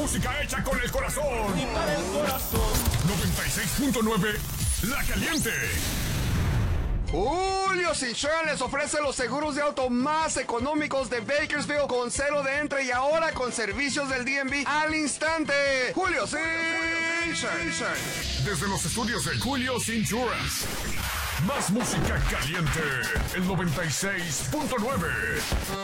música hecha con el corazón. Y para el corazón. 96.9 La Caliente. Julio Insurance les ofrece los seguros de auto más económicos de Bakersfield con cero de entre y ahora con servicios del DMV al instante. Julio Insurance. Desde los estudios de Julio's Insurance. Más música caliente. El 96.9.